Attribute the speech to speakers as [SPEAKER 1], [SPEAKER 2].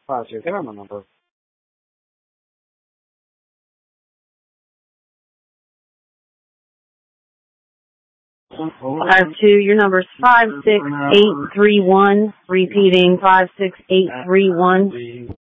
[SPEAKER 1] 5-6, I got my number.
[SPEAKER 2] 52, your number's 56831, repeating 56831.